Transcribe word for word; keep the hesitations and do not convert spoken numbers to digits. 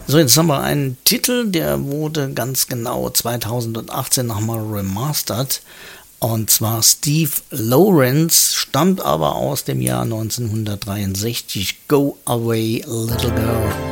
So, jetzt haben wir einen Titel, der wurde ganz genau zweitausendachtzehn nochmal remastert. Und zwar Steve Lawrence, stammt aber aus dem Jahr neunzehnhundertdreiundsechzig. Go Away, Little Girl.